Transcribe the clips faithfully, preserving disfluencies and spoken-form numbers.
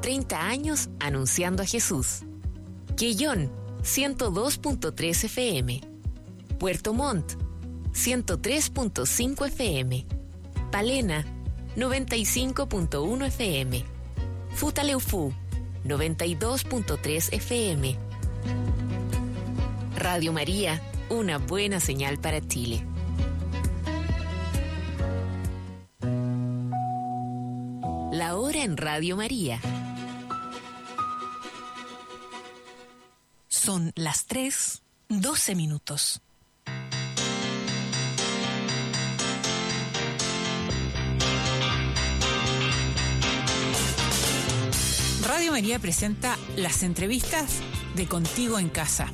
treinta años anunciando a Jesús. Quellón, ciento dos punto tres F M. Puerto Montt, ciento tres punto cinco F M. Palena, noventa y cinco punto uno F M. Futaleufú, noventa y dos punto tres F M. Radio María, una buena señal para Chile. La hora en Radio María. Son las tres, doce minutos. Radio María presenta las entrevistas de Contigo en Casa.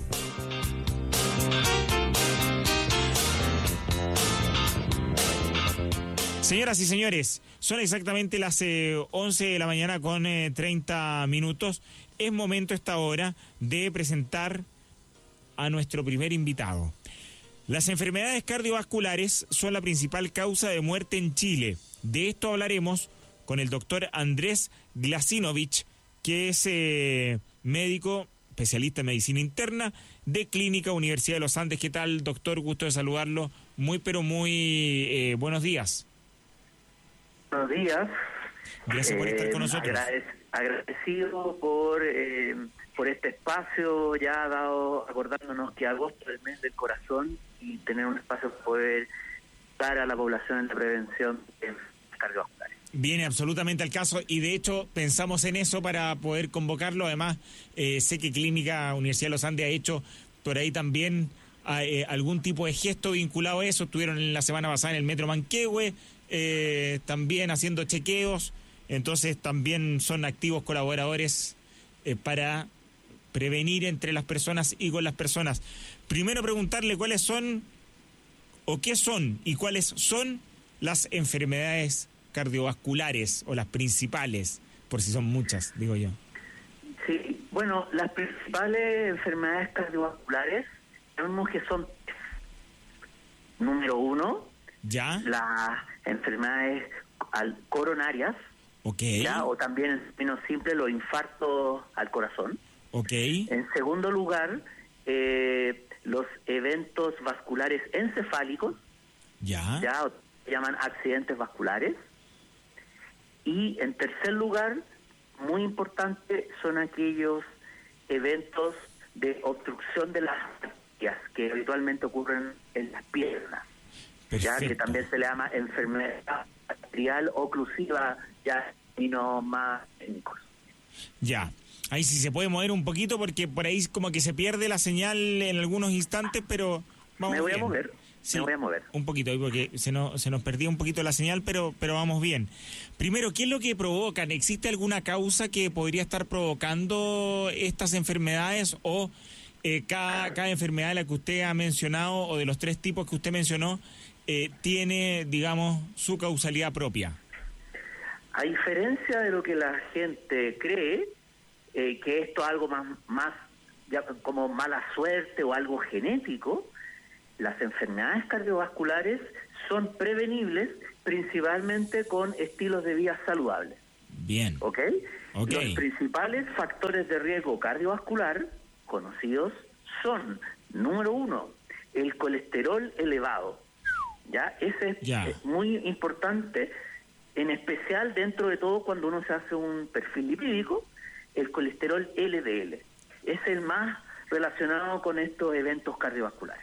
Señoras y señores, son exactamente las eh, once de la mañana con eh, treinta minutos. Es momento a esta hora de presentar a nuestro primer invitado. Las enfermedades cardiovasculares son la principal causa de muerte en Chile. De esto hablaremos con el doctor Andrés Glasinovich, que es eh, médico, especialista en medicina interna de Clínica Universidad de los Andes. ¿Qué tal, doctor? Gusto de saludarlo. Muy, pero muy eh, buenos días. Buenos días. Gracias por estar con nosotros. Agradec- agradecido por eh, por este espacio, ya dado acordándonos que agosto es el mes del corazón y tener un espacio para poder dar a la población en la prevención de cardiovasculares. Viene absolutamente al caso y de hecho pensamos en eso para poder convocarlo. Además, eh, sé que Clínica Universidad de los Andes ha hecho por ahí también eh, algún tipo de gesto vinculado a eso. Estuvieron en la semana pasada en el Metro Manquehue, eh, también haciendo chequeos. Entonces también son activos colaboradores eh, para prevenir entre las personas y con las personas. Primero preguntarle cuáles son o qué son y cuáles son las enfermedades cardiovasculares o las principales, por si son muchas, digo yo. Sí, bueno, las principales enfermedades cardiovasculares sabemos que son número uno, ¿ya? Las enfermedades al- coronarias, Okay. ¿ya? O también en términos simples los infartos al corazón. Okay. En segundo lugar, eh, los eventos vasculares encefálicos, Ya. ya se llaman accidentes vasculares. Y en tercer lugar, muy importante, son aquellos eventos de obstrucción de las arterias que habitualmente ocurren en las piernas. Perfecto. Ya que también se le llama enfermedad arterial oclusiva, ya y no más técnicos. Ya. Ahí sí se puede mover un poquito porque por ahí como que se pierde la señal en algunos instantes, pero vamos Me voy bien. a mover. Sí, Me voy a mover. un poquito, porque se nos, se nos perdía un poquito la señal, pero, pero vamos bien. Primero, ¿qué es lo que provocan? ¿Existe alguna causa que podría estar provocando estas enfermedades o eh, cada, cada enfermedad de la que usted ha mencionado o de los tres tipos que usted mencionó eh, tiene, digamos, su causalidad propia? A diferencia de lo que la gente cree, eh, que esto es algo más, más ya como mala suerte o algo genético, las enfermedades cardiovasculares son prevenibles principalmente con estilos de vida saludables. Bien. ¿Ok? Ok. Los principales factores de riesgo cardiovascular conocidos son, número uno, el colesterol elevado. ¿Ya? Ese es, Ya. es muy importante, en especial dentro de todo cuando uno se hace un perfil lipídico, el colesterol L D L. Es el más relacionado con estos eventos cardiovasculares.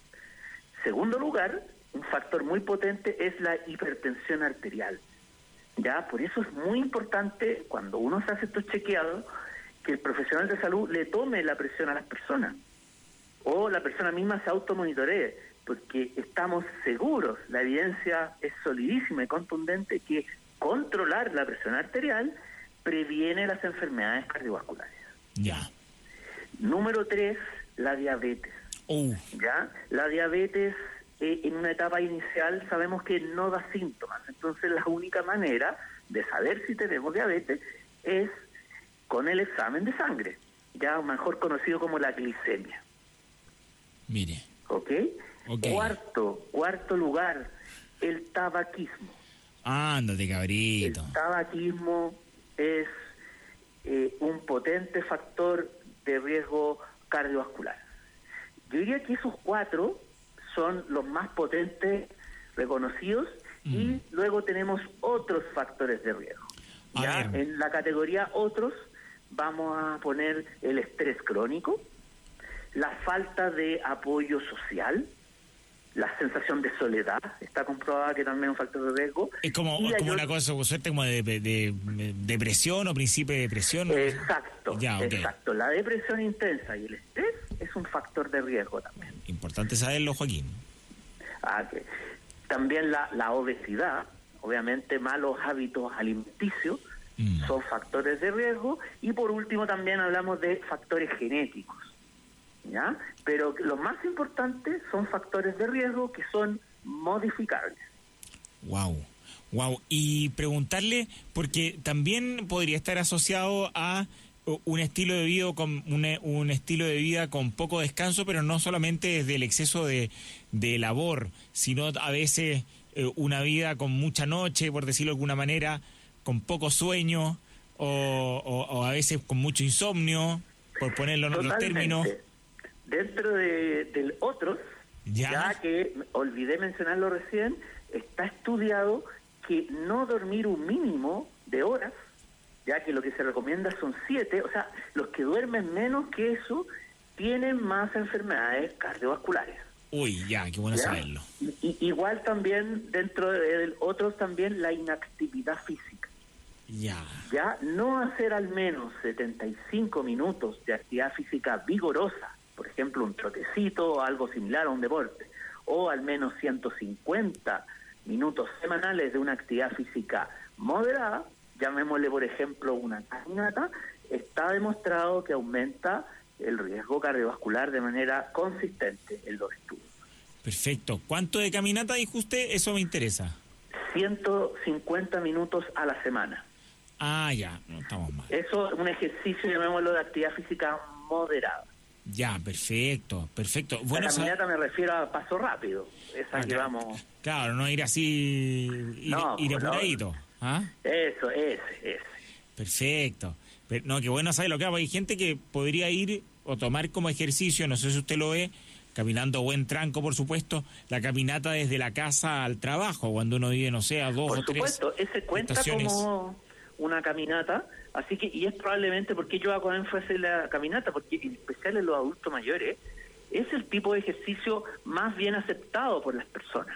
Segundo lugar, un factor muy potente es la hipertensión arterial. Ya, por eso es muy importante cuando uno se hace estos chequeados que el profesional de salud le tome la presión a las personas o la persona misma se automonitoree, porque estamos seguros, la evidencia es solidísima y contundente que controlar la presión arterial previene las enfermedades cardiovasculares. Ya. Número tres, la diabetes. Uh. ¿Ya? La diabetes eh, en una etapa inicial sabemos que no da síntomas, entonces la única manera de saber si tenemos diabetes es con el examen de sangre, ya mejor conocido como la glicemia. Mire. ¿Ok? Okay. Cuarto, cuarto lugar, el tabaquismo. Ándate, cabrito. El tabaquismo es eh, un potente factor de riesgo cardiovascular. Yo diría que esos cuatro son los más potentes reconocidos mm. y luego tenemos otros factores de riesgo. ¿Ya? En la categoría otros vamos a poner el estrés crónico, la falta de apoyo social, la sensación de soledad, está comprobada que también es un factor de riesgo. Es como, es como una cosa, suerte como de, de, de depresión o principio de depresión. Exacto, ya, okay. exacto. La depresión intensa y el estrés es un factor de riesgo también. Importante saberlo, Joaquín. Ah, okay. También la, la obesidad, obviamente malos hábitos alimenticios, mm. son factores de riesgo. Y por último también hablamos de factores genéticos. ¿Ya? Pero los más importantes son factores de riesgo que son modificables. Wow, wow. Y preguntarle, porque también podría estar asociado a un estilo de vida con un, un estilo de vida con poco descanso, pero no solamente desde el exceso de, de labor, sino a veces eh, una vida con mucha noche, por decirlo de alguna manera, con poco sueño, o, o, o a veces con mucho insomnio, por ponerlo en otros términos. Dentro de, del otros, ¿Ya? ya que olvidé mencionarlo recién, está estudiado que no dormir un mínimo de horas, ya que lo que se recomienda son siete, o sea, los que duermen menos que eso tienen más enfermedades cardiovasculares. Uy, ya, qué bueno ¿Ya? saberlo. Y, y, igual también, dentro de otros también, la inactividad física. Ya. Ya, no hacer al menos setenta y cinco minutos de actividad física vigorosa, por ejemplo, un trotecito o algo similar a un deporte, o al menos ciento cincuenta minutos semanales de una actividad física moderada, llamémosle por ejemplo una caminata, está demostrado que aumenta el riesgo cardiovascular de manera consistente en los estudios. Perfecto. ¿Cuánto de caminata dijo usted? Eso me interesa. ciento cincuenta minutos a la semana. Ah, ya, no estamos mal. Eso es un ejercicio, llamémoslo, de actividad física moderada. Ya, perfecto, perfecto. Bueno, la caminata me refiero a paso rápido, esa ah, que claro, vamos... Claro, no ir así, ir, no, ir apuradito. ¿Ah? Eso, ese, ese. Perfecto. Pero, no, qué bueno saber lo que hago. Hay gente que podría ir o tomar como ejercicio, no sé si usted lo ve, caminando buen tranco, por supuesto, la caminata desde la casa al trabajo, cuando uno vive, no sé, a dos por o tres supuesto, ese cuenta estaciones. Como una caminata, así que, y es probablemente porque yo hago énfasis en la caminata, porque en especial en los adultos mayores, es el tipo de ejercicio más bien aceptado por las personas.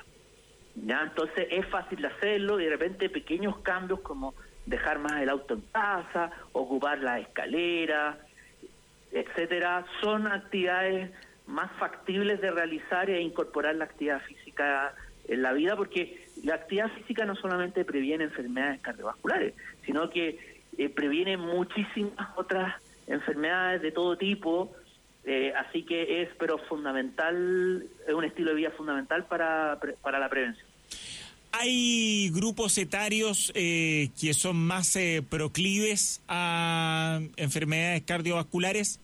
Ya, entonces es fácil de hacerlo y de repente pequeños cambios como dejar más el auto en casa, ocupar la escalera, etcétera, son actividades más factibles de realizar e incorporar la actividad física en la vida, porque la actividad física no solamente previene enfermedades cardiovasculares, sino que eh, previene muchísimas otras enfermedades de todo tipo, eh, así que es pero fundamental, es un estilo de vida fundamental para, para la prevención. ¿Hay grupos etarios eh, que son más eh, proclives a enfermedades cardiovasculares?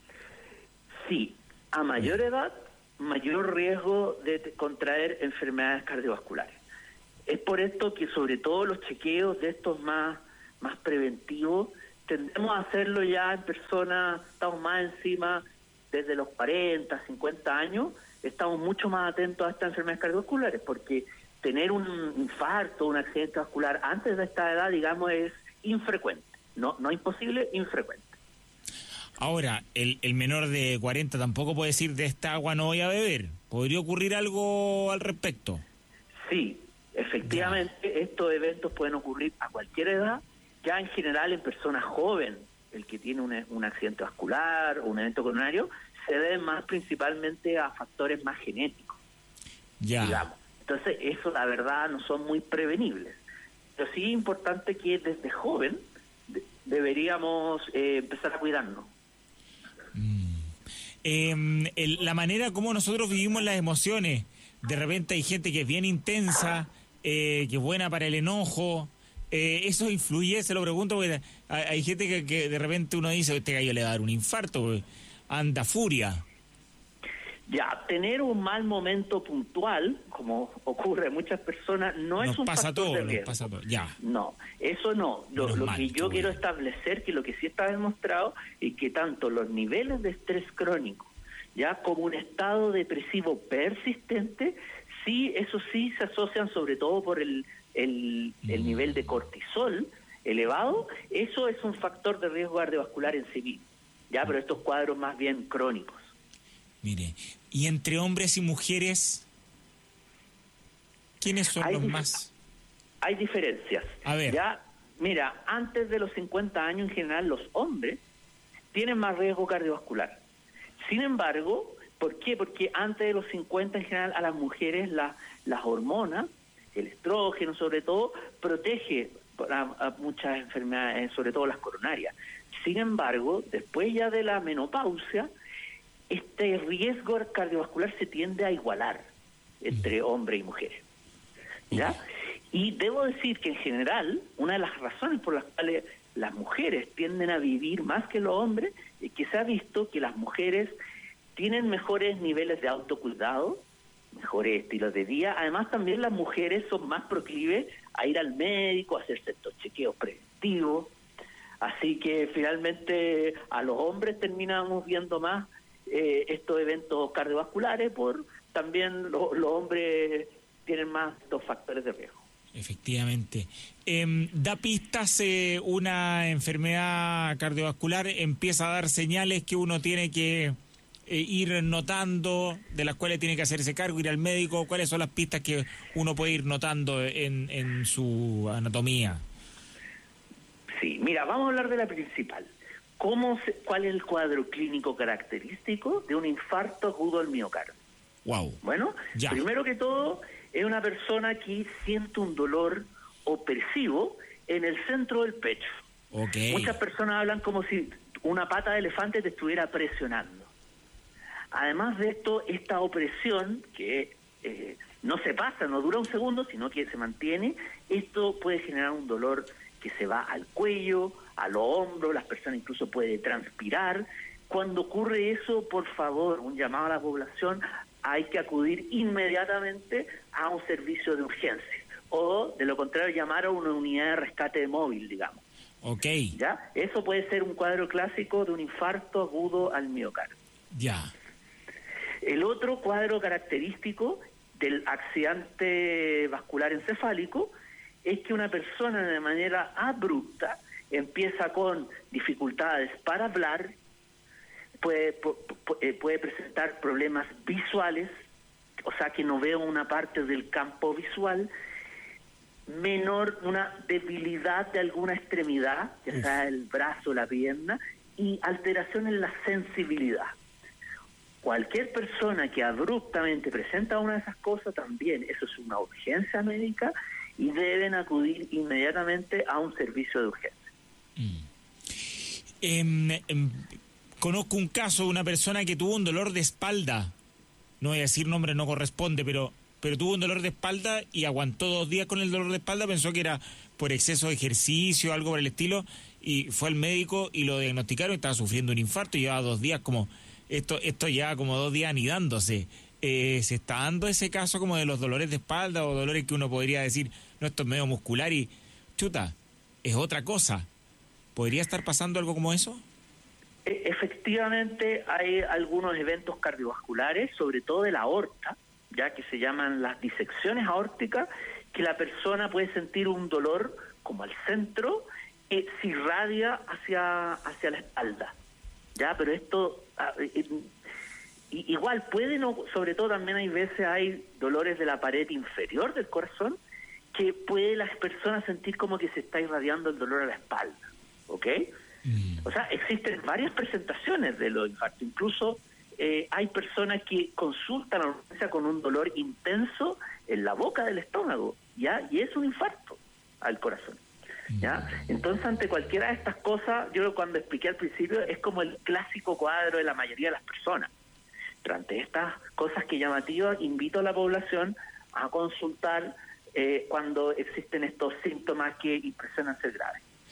Sí, a mayor edad, mayor riesgo de contraer enfermedades cardiovasculares. Es por esto que sobre todo los chequeos de estos más, más preventivos, tendemos a hacerlo ya en personas, estamos más encima desde los cuarenta, cincuenta años, estamos mucho más atentos a estas enfermedades cardiovasculares, porque tener un infarto, un accidente vascular antes de esta edad, digamos, es infrecuente. No, no imposible, infrecuente. Ahora, el, el menor de cuarenta tampoco puede decir de esta agua no voy a beber. ¿Podría ocurrir algo al respecto? Sí, efectivamente, ya. Estos eventos pueden ocurrir a cualquier edad, ya en general en personas jóvenes, el que tiene un, un accidente vascular o un evento coronario, se debe más principalmente a factores más genéticos, ya. digamos. Entonces, eso la verdad no son muy prevenibles. Pero sí es importante que desde joven de, deberíamos eh, empezar a cuidarnos. Mm. Eh, el, la manera como nosotros vivimos las emociones, de repente hay gente que es bien intensa, eh, que es buena para el enojo, eh, ¿eso influye? Se lo pregunto porque hay, hay gente que, que de repente uno dice, este gallo le va a dar un infarto, anda furia. Ya, tener un mal momento puntual, como ocurre a muchas personas, no nos es un pasa factor todo, de nos riesgo. pasa todo, ya. No, eso no. Lo, Menos lo mal, que yo qué quiero bueno. establecer, que lo que sí está demostrado, es que tanto los niveles de estrés crónico, ya como un estado depresivo persistente, sí, eso sí se asocian sobre todo por el, el, el Mm. nivel de cortisol elevado. Eso es un factor de riesgo cardiovascular en sí mismo, ya, pero estos cuadros más bien crónicos. Mire, y entre hombres y mujeres, ¿quiénes son Hay los dif- más? Hay diferencias. A ver. Ya, mira, antes de los cincuenta años en general los hombres tienen más riesgo cardiovascular. Sin embargo, ¿por qué? Porque antes de los cincuenta en general a las mujeres la, las hormonas, el estrógeno sobre todo, protege a, a muchas enfermedades, sobre todo las coronarias. Sin embargo, después ya de la menopausia, este riesgo cardiovascular se tiende a igualar entre hombres y mujeres. ¿Ya? Y debo decir que en general, una de las razones por las cuales las mujeres tienden a vivir más que los hombres es que se ha visto que las mujeres tienen mejores niveles de autocuidado, mejores estilos de vida. Además, también las mujeres son más proclives a ir al médico, a hacerse estos chequeos preventivos. Así que finalmente a los hombres terminamos viendo más eh, estos eventos cardiovasculares, por también lo, los hombres tienen más estos factores de riesgo. Efectivamente. Eh, da pistas, eh, una enfermedad cardiovascular empieza a dar señales que uno tiene que eh, ir notando, de las cuales tiene que hacerse cargo, ir al médico. ¿Cuáles son las pistas que uno puede ir notando en, en su anatomía? Sí, mira, vamos a hablar de la principal. ¿Cómo se, ¿Cuál es el cuadro clínico característico de un infarto agudo al miocardio? Wow. Bueno, Ya. Primero que todo, es una persona que siente un dolor opresivo en el centro del pecho. Okay. Muchas personas hablan como si una pata de elefante te estuviera presionando. Además de esto, esta opresión, que eh, no se pasa, no dura un segundo, sino que se mantiene, esto puede generar un dolor que se va al cuello, a los hombros, las personas incluso pueden transpirar. Cuando ocurre eso, por favor, un llamado a la población, hay que acudir inmediatamente a un servicio de urgencia, o de lo contrario llamar a una unidad de rescate móvil, digamos. Okay. ¿Ya? Eso puede ser un cuadro clásico de un infarto agudo al miocardio. Ya. El otro cuadro característico del accidente vascular encefálico es que una persona de manera abrupta empieza con dificultades para hablar, puede, puede presentar problemas visuales, o sea que no veo una parte del campo visual, menor, una debilidad de alguna extremidad, ya sea el brazo o la pierna, y alteración en la sensibilidad. Cualquier persona que abruptamente presenta una de esas cosas, también eso es una urgencia médica y deben acudir inmediatamente a un servicio de urgencia. Mm. Eh, eh, conozco un caso de una persona que tuvo un dolor de espalda. No voy a decir nombre, no corresponde, pero pero tuvo un dolor de espalda y aguantó dos días con el dolor de espalda, pensó que era por exceso de ejercicio, algo por el estilo, y fue al médico y lo diagnosticaron y estaba sufriendo un infarto y llevaba dos días como, esto esto ya como dos días anidándose. Eh, ¿Se está dando ese caso como de los dolores de espalda o dolores que uno podría decir, no, esto es medio muscular y chuta, es otra cosa? ¿Podría estar pasando algo como eso? Efectivamente, hay algunos eventos cardiovasculares, sobre todo de la aorta, ya que se llaman las disecciones aórticas, que la persona puede sentir un dolor como al centro, que se irradia hacia, hacia la espalda. Ya, pero esto eh, igual puede, no, sobre todo también hay veces hay dolores de la pared inferior del corazón, que puede las personas sentir como que se está irradiando el dolor a la espalda, ¿ok? Mm. O sea, existen varias presentaciones de los infartos, incluso eh, hay personas que consultan a la urgencia con un dolor intenso en la boca del estómago, ¿ya? Y es un infarto al corazón, ¿ya? Entonces, ante cualquiera de estas cosas, yo cuando expliqué al principio, es como el clásico cuadro de la mayoría de las personas. Pero ante estas cosas que llamativas, invito a la población a consultar eh, cuando existen estos síntomas que impresionan ser graves.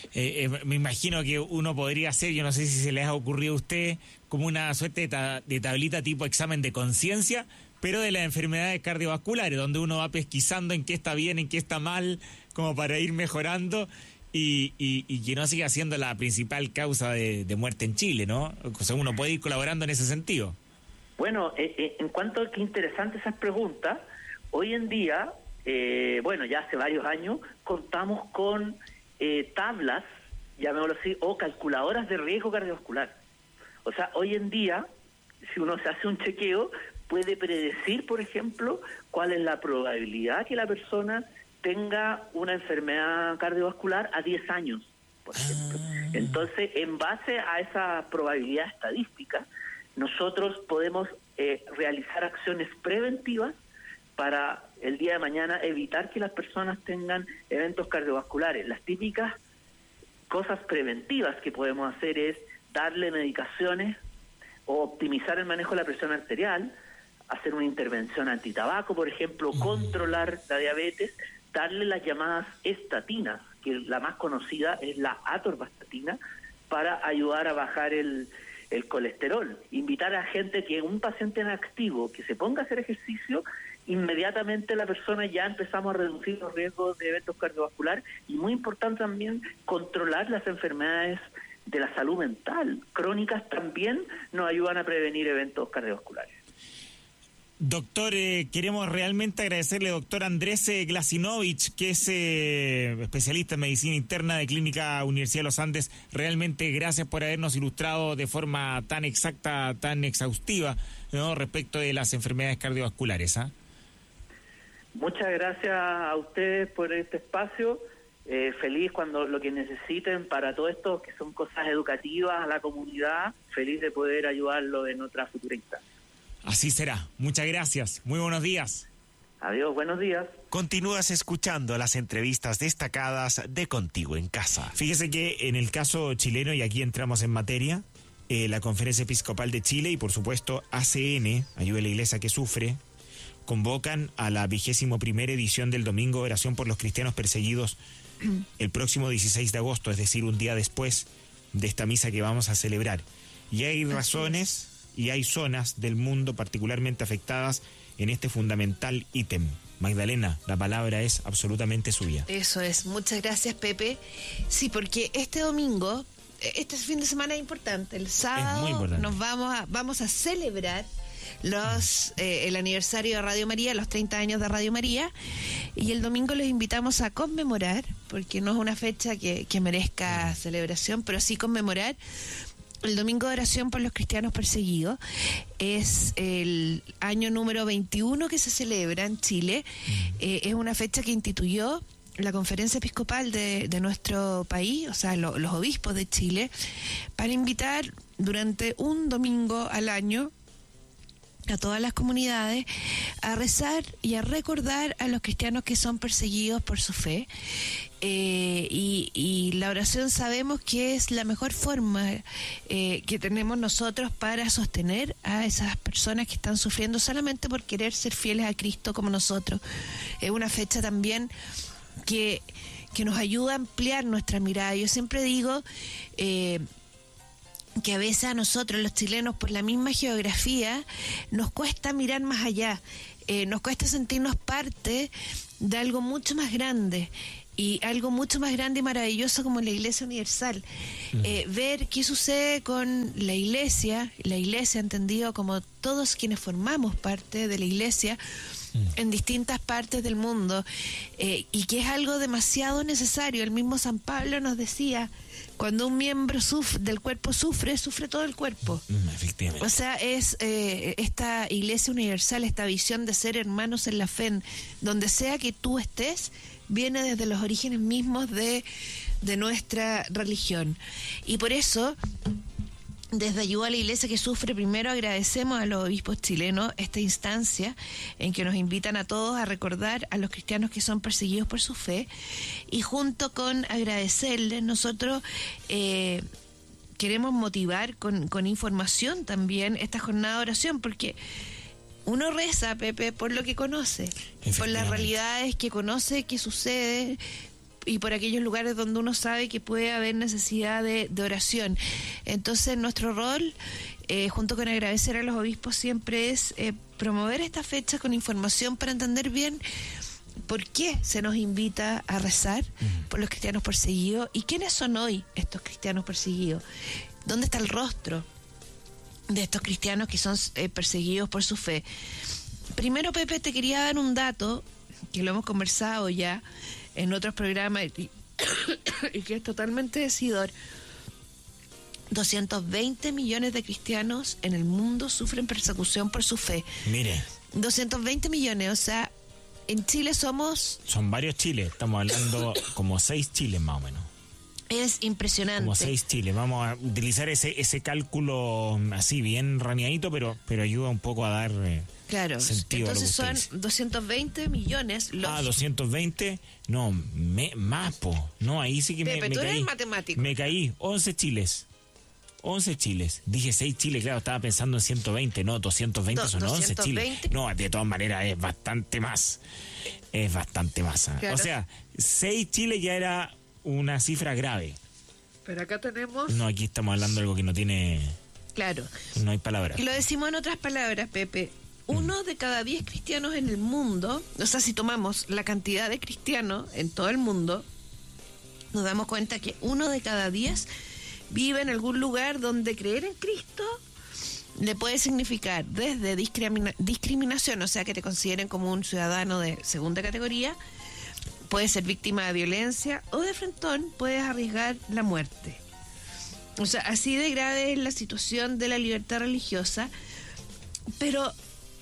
Eh, eh, me imagino que uno podría hacer, yo no sé si se les ha ocurrido a usted, como una suerte de, ta- de tablita tipo examen de conciencia, pero de las enfermedades cardiovasculares, donde uno va pesquisando en qué está bien, en qué está mal, como para ir mejorando y, y, y que no siga siendo la principal causa de, de muerte en Chile, ¿no? O sea, uno puede ir colaborando en ese sentido. Bueno, eh, eh, en cuanto a qué interesante esas preguntas, hoy en día, eh, bueno, ya hace varios años, contamos con eh, tablas, llamémoslo así, o calculadoras de riesgo cardiovascular. O sea, hoy en día, si uno se hace un chequeo, puede predecir, por ejemplo, cuál es la probabilidad que la persona tenga una enfermedad cardiovascular a diez años, por ejemplo. Entonces, en base a esa probabilidad estadística, nosotros podemos eh, realizar acciones preventivas para el día de mañana evitar que las personas tengan eventos cardiovasculares. Las típicas cosas preventivas que podemos hacer es darle medicaciones o optimizar el manejo de la presión arterial, hacer una intervención antitabaco, por ejemplo, controlar la diabetes, darle las llamadas estatinas, que la más conocida es la atorvastatina, para ayudar a bajar el, el colesterol. Invitar a gente que un paciente en activo, que se ponga a hacer ejercicio, inmediatamente la persona ya empezamos a reducir los riesgos de eventos cardiovasculares, y muy importante también controlar las enfermedades de la salud mental crónicas también nos ayudan a prevenir eventos cardiovasculares. Doctor, eh, queremos realmente agradecerle, doctor Andrés eh, Glasinovich, que es eh, especialista en medicina interna de Clínica Universidad de los Andes. Realmente gracias por habernos ilustrado de forma tan exacta, tan exhaustiva, ¿no?, respecto de las enfermedades cardiovasculares. ¿Ah? Muchas gracias a ustedes por este espacio. Eh, feliz cuando lo que necesiten para todo esto, que son cosas educativas a la comunidad, feliz de poder ayudarlo en otra futura instancia. Así será. Muchas gracias. Muy buenos días. Adiós, buenos días. Continúas escuchando las entrevistas destacadas de Contigo en Casa. Fíjese que en el caso chileno, y aquí entramos en materia, eh, la Conferencia Episcopal de Chile y por supuesto A C N, Ayuda a la Iglesia que Sufre, convocan a la vigésimo primera edición del Domingo de Oración por los Cristianos Perseguidos el próximo dieciséis de agosto, es decir, un día después de esta misa que vamos a celebrar. Y hay razones y hay zonas del mundo particularmente afectadas en este fundamental ítem. Magdalena, la palabra es absolutamente suya. Eso es, muchas gracias, Pepe. Sí, porque este domingo, este fin de semana es importante. El sábado es muy importante. nos vamos a, vamos a celebrar los eh, el aniversario de Radio María, los treinta años de Radio María, y el domingo los invitamos a conmemorar, porque no es una fecha que, que merezca celebración, pero sí conmemorar el Domingo de Oración por los Cristianos Perseguidos. Es el año número veintiuno que se celebra en Chile. Eh, es una fecha que instituyó la Conferencia Episcopal de, de nuestro país, o sea, lo, los obispos de Chile, para invitar durante un domingo al año a todas las comunidades a rezar y a recordar a los cristianos que son perseguidos por su fe. Eh, y, y la oración sabemos que es la mejor forma eh, que tenemos nosotros para sostener a esas personas que están sufriendo solamente por querer ser fieles a Cristo como nosotros. Es una fecha también que, que nos ayuda a ampliar nuestra mirada. Yo siempre digo eh, que a veces a nosotros los chilenos, por la misma geografía, nos cuesta mirar más allá, eh, nos cuesta sentirnos parte de algo mucho más grande, y algo mucho más grande y maravilloso como la Iglesia Universal. Mm. Eh, ver qué sucede con la Iglesia, la Iglesia entendido como todos quienes formamos parte de la Iglesia mm. en distintas partes del mundo, eh, y que es algo demasiado necesario. El mismo San Pablo nos decía, cuando un miembro sufre, del cuerpo sufre, sufre todo el cuerpo. Mm, efectivamente. O sea, es eh, esta Iglesia Universal, esta visión de ser hermanos en la fe, en donde sea que tú estés, viene desde los orígenes mismos de, de nuestra religión. Y por eso, desde Ayuda a la Iglesia que Sufre, primero agradecemos a los obispos chilenos esta instancia en que nos invitan a todos a recordar a los cristianos que son perseguidos por su fe, y junto con agradecerles, nosotros eh, queremos motivar con, con información también esta jornada de oración, porque uno reza, Pepe, por lo que conoce, por las realidades que conoce, que sucede, y por aquellos lugares donde uno sabe que puede haber necesidad de, de oración. Entonces nuestro rol, eh, junto con agradecer a los obispos, siempre es eh, promover esta fecha con información para entender bien por qué se nos invita a rezar por los cristianos perseguidos y quiénes son hoy estos cristianos perseguidos. ¿Dónde está el rostro de estos cristianos que son eh, perseguidos por su fe? Primero, Pepe, te quería dar un dato que lo hemos conversado ya en otros programas y, y que es totalmente decidor. doscientos veinte millones de cristianos en el mundo sufren persecución por su fe. Mire. doscientos veinte millones, o sea, en Chile somos... Son varios Chiles, estamos hablando como seis Chiles más o menos. Es impresionante. Como seis Chiles. Vamos a utilizar ese ese cálculo así, bien raneadito, pero, pero ayuda un poco a dar eh, claro, sentido entonces a lo que son usted dice. doscientos veinte millones. Los... Ah, doscientos veinte, no, me, más, po. No, ahí sí que Pepe, me, me tú caí. eres matemático. Me caí, once Chiles. once Chiles. Dije seis Chiles, claro, estaba pensando en ciento veinte, no, doscientos veinte Do- son once doscientos veinte. Chiles. No, de todas maneras es bastante más. Es bastante más. ¿eh? Claro. O sea, seis Chiles ya era una cifra grave. Pero acá tenemos... No, aquí estamos hablando de algo que no tiene... Claro. No hay palabras. Y lo decimos en otras palabras, Pepe. Uno de cada diez cristianos en el mundo, o sea, si tomamos la cantidad de cristianos en todo el mundo, nos damos cuenta que uno de cada diez vive en algún lugar donde creer en Cristo le puede significar desde discrimina- discriminación, o sea, que te consideren como un ciudadano de segunda categoría, puedes ser víctima de violencia o de frentón puedes arriesgar la muerte. O sea, así de grave es la situación de la libertad religiosa, pero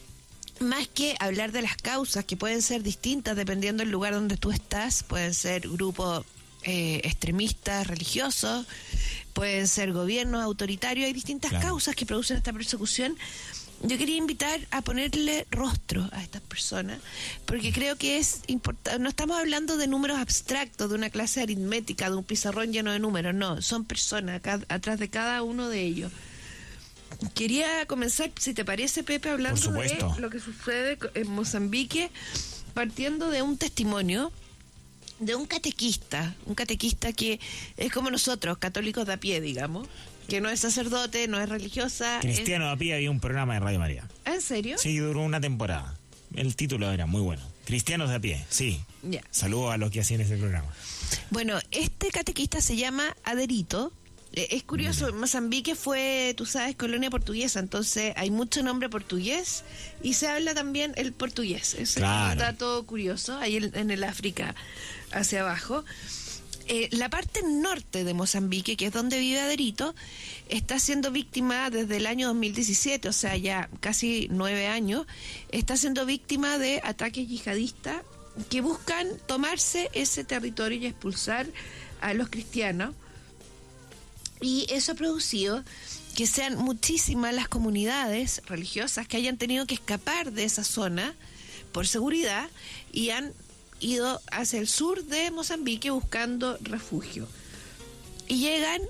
más que hablar de las causas, que pueden ser distintas dependiendo del lugar donde tú estás, pueden ser grupos eh, extremistas religiosos, pueden ser gobiernos autoritarios, hay distintas Claro. causas que producen esta persecución. Yo quería invitar a ponerle rostro a estas personas, porque creo que es importante. No estamos hablando de números abstractos, de una clase aritmética, de un pizarrón lleno de números, no, son personas acá, atrás de cada uno de ellos. Quería comenzar, si te parece, Pepe, hablando Por supuesto. de lo que sucede en Mozambique, partiendo de un testimonio de un catequista, un catequista que es como nosotros, católicos de a pie, digamos, que no es sacerdote, no es religiosa. Cristiano de a pie había un programa de Radio María. Es... ¿En serio? Sí, duró una temporada. El título era muy bueno. Cristianos de a pie, sí. Ya. Saludos a los que hacían ese programa. Bueno, este catequista se llama Aderito. Eh, Es curioso, Mozambique fue, tú sabes, colonia portuguesa, entonces hay mucho nombre portugués y se habla también el portugués. Ese Claro. es un dato curioso, ahí en, en el África hacia abajo. Eh, la parte norte de Mozambique, que es donde vive Aderito, está siendo víctima desde el año dos mil diecisiete, o sea, ya casi nueve años, está siendo víctima de ataques yihadistas que buscan tomarse ese territorio y expulsar a los cristianos. Y eso ha producido que sean muchísimas las comunidades religiosas que hayan tenido que escapar de esa zona por seguridad y han ido hacia el sur de Mozambique buscando refugio. Y llegan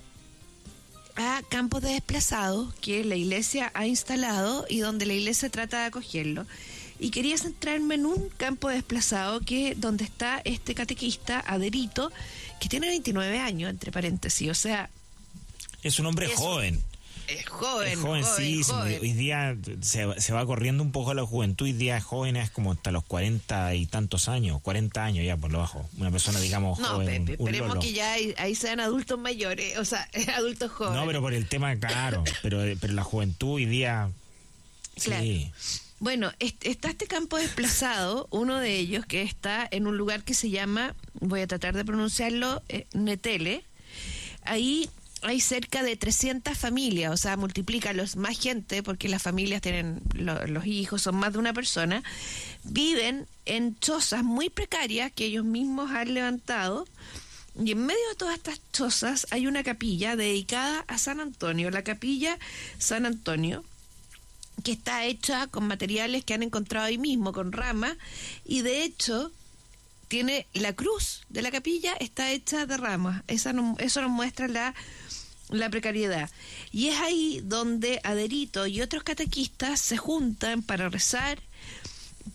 a campos de desplazados que la iglesia ha instalado y donde la iglesia trata de acogerlo. Y quería centrarme en un campo de desplazado que donde está este catequista Aderito, que tiene veintinueve años, entre paréntesis, o sea... Es un hombre Es- joven. Es joven, Es joven, jovencísimo. joven. Hoy día se, se va corriendo un poco la juventud. Hoy día jóvenes como hasta los cuarenta y tantos años, cuarenta años ya por lo bajo. Una persona, digamos, No, joven. Pepe, un esperemos lolo. que ya ahí, ahí sean adultos mayores, o sea, adultos jóvenes. No, pero por el tema, claro. pero, pero la juventud hoy día. Claro. Sí. Bueno, est- está este campo desplazado, uno de ellos que está en un lugar que se llama, voy a tratar de pronunciarlo, eh, Netele. Ahí hay cerca de trescientas familias, o sea, multiplícalos, más gente, porque las familias tienen lo- los hijos, son más de una persona, viven en chozas muy precarias que ellos mismos han levantado, y en medio de todas estas chozas hay una capilla dedicada a San Antonio, la capilla San Antonio, que está hecha con materiales que han encontrado ahí mismo, con ramas, y de hecho tiene la cruz de la capilla, está hecha de ramas. Esa no- eso nos muestra la, la precariedad. Y es ahí donde Aderito y otros catequistas se juntan para rezar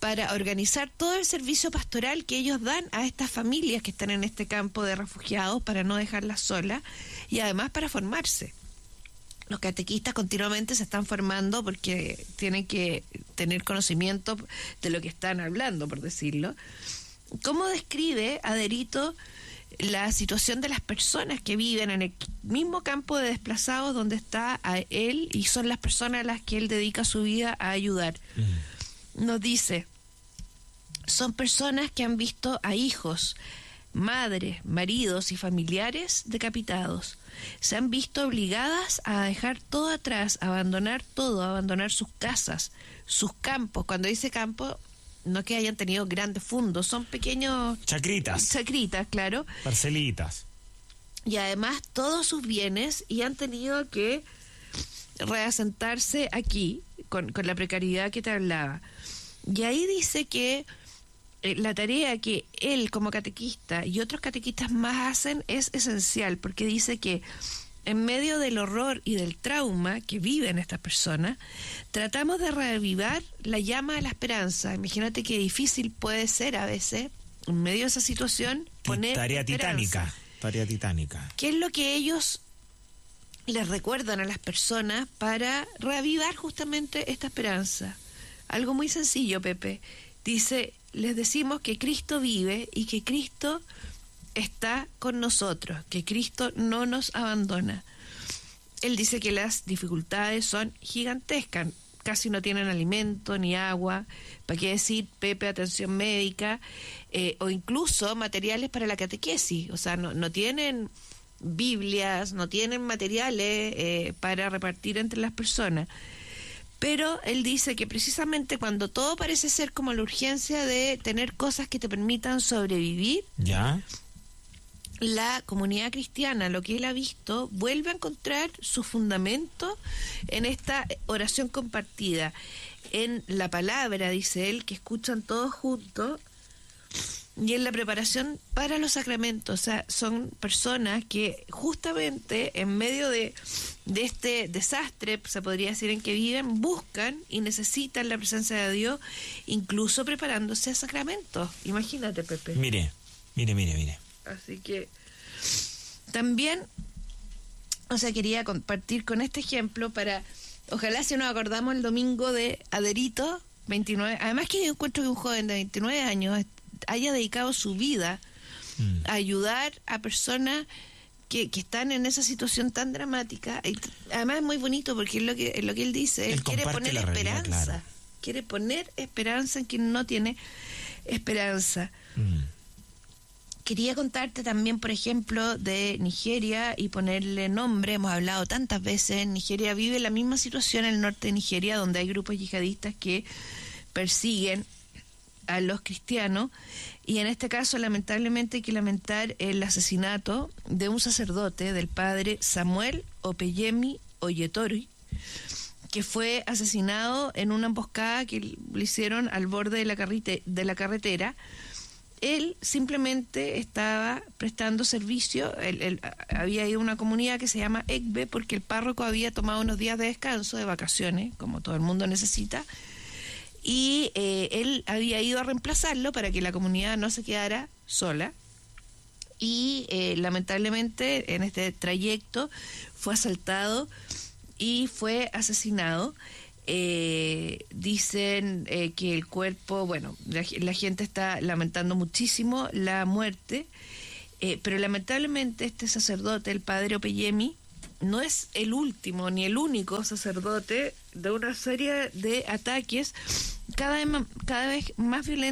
para organizar todo el servicio pastoral que ellos dan a estas familias que están en este campo de refugiados para no dejarlas solas y además para formarse. Los catequistas continuamente se están formando porque tienen que tener conocimiento de lo que están hablando, por decirlo. ¿Cómo describe Aderito la situación de las personas que viven en el mismo campo de desplazados donde está a él y son las personas a las que él dedica su vida a ayudar? Mm. Nos dice, son personas que han visto a hijos, madres, maridos y familiares decapitados. Se han visto obligadas a dejar todo atrás, a abandonar todo, a abandonar sus casas, sus campos. Cuando dice campo, no que hayan tenido grandes fundos, son pequeños... Chacritas. Chacritas, claro. Parcelitas. Y además todos sus bienes, y han tenido que reasentarse aquí, con, con la precariedad que te hablaba. Y ahí dice que eh, la tarea que él como catequista y otros catequistas más hacen es esencial, porque dice que en medio del horror y del trauma que viven estas personas, tratamos de reavivar la llama de la esperanza. Imagínate qué difícil puede ser a veces, en medio de esa situación, poner Tarea esperanza. titánica, tarea titánica. ¿Qué es lo que ellos les recuerdan a las personas para reavivar justamente esta esperanza? Algo muy sencillo, Pepe. Dice, les decimos que Cristo vive y que Cristo está con nosotros, que Cristo no nos abandona. Él dice que las dificultades son gigantescas, casi no tienen alimento ni agua, ¿para qué decir, Pepe, atención médica, eh, o incluso materiales para la catequesis? O sea, no, no tienen Biblias, no tienen materiales eh, para repartir entre las personas. Pero él dice que precisamente cuando todo parece ser como la urgencia de tener cosas que te permitan sobrevivir, ¿ya? La comunidad cristiana, lo que él ha visto, vuelve a encontrar su fundamento en esta oración compartida, en la palabra, dice él, que escuchan todos juntos, y en la preparación para los sacramentos. O sea, son personas que justamente en medio de, de este desastre, se podría decir, en que viven, buscan y necesitan la presencia de Dios, incluso preparándose a sacramentos. Imagínate, Pepe. Mire, mire, mire, mire. Así que también, o sea, quería compartir con este ejemplo para, ojalá si nos acordamos el domingo de Aderito, veintinueve, además que yo encuentro que un joven de veintinueve años haya dedicado su vida mm. a ayudar a personas que, que están en esa situación tan dramática. Y además es muy bonito porque es lo que, es lo que él dice, él, él quiere poner esperanza, realidad, claro. quiere poner esperanza en quien no tiene esperanza. Mm. Quería contarte también, por ejemplo, de Nigeria y ponerle nombre. Hemos hablado tantas veces. Nigeria vive la misma situación en el norte de Nigeria, donde hay grupos yihadistas que persiguen a los cristianos. Y en este caso, lamentablemente, hay que lamentar el asesinato de un sacerdote, del padre Samuel Opeyemi Oyetori, que fue asesinado en una emboscada que le hicieron al borde de la, carrete, de la carretera. Él simplemente estaba prestando servicio. Él, él, había ido a una comunidad que se llama Egbe porque el párroco había tomado unos días de descanso, de vacaciones, como todo el mundo necesita, y eh, él había ido a reemplazarlo para que la comunidad no se quedara sola. Y eh, lamentablemente en este trayecto fue asaltado y fue asesinado. Eh, dicen eh, que el cuerpo, bueno, la, la gente está lamentando muchísimo la muerte, eh, pero lamentablemente este sacerdote, el padre Opeyemi, no es el último ni el único sacerdote de una serie de ataques cada vez, cada vez más violentos